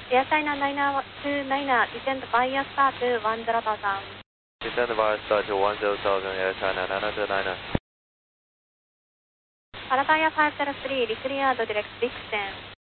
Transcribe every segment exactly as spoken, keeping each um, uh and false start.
Air China nine two nine, descend via star to one zero thousand. Descend via star to one zero thousand, Air China nine two nine. Pattaya five zero three, declared direct Brixton.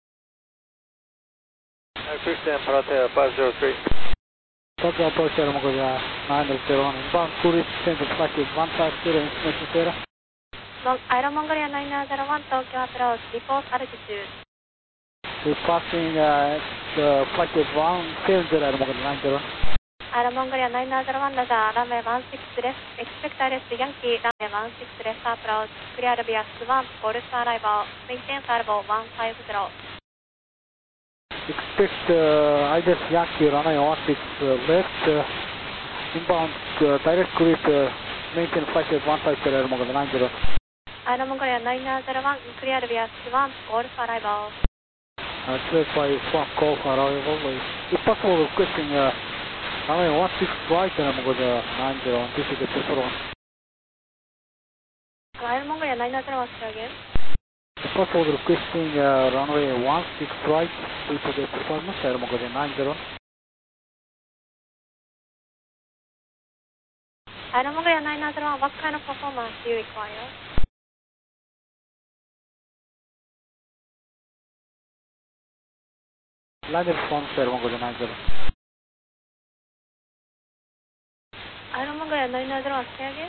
Brixton, Pattaya five zero three. Tokyo approach Air Mongolia nine zero one, inbound tourist change of flight is one five zero, information Sierra. Air Mongolia nine zero one, Tokyo approach, report altitude. We're passing uh, the flight is one seven zero, Air Mongolia nine zero one. Air Mongolia nine zero one, Roger, runway one six left, expect arrest Yankee, runway one six left approach, clear via one, Golf arrival, maintain arrival one five zero. Expect uh, I D S Yankee runway one six uh, left, uh, inbound uh, direct cruise, uh, maintain flight is one five zero, Air Mongolia nine zero. Air Mongolia nine zero one, clear via one, Golf arrival. Uh, cleared by one Golf arrival. If possible, requesting uh, runway one six right, Air Mongolia nine zero one, this is the preferred one. Air Mongolia nine zero one, say again. If possible, requesting uh, runway one six right, due to the performance, Air Mongolia nine zero one. Air Mongolia nine zero one, what kind of performance do you require? Line response, Air Mongolia nine zero. Air Mongolia nine zero one, say again.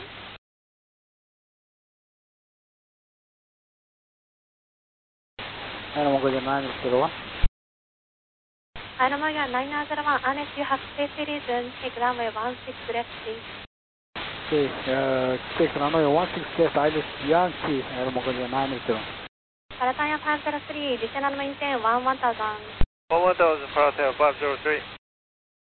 Air Mongolia nine zero one. Air Mongolia nine zero one, unless you have safety reason, take runway one six left, please. Okay, uh, take runway one six left, I D S Yankee, Air Mongolia nine zero. Pattaya five zero three, descend and maintain one one thousand. one one thousand, Pattaya five zero three.